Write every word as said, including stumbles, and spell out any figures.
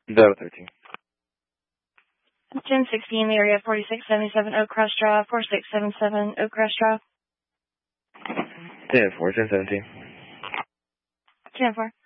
Delta thirteen. ten sixteen, the area forty-six seventy-seven Oak Crest Drive, forty-six seventy-seven Oak Crest Drive. ten four, ten seventeen. ten four.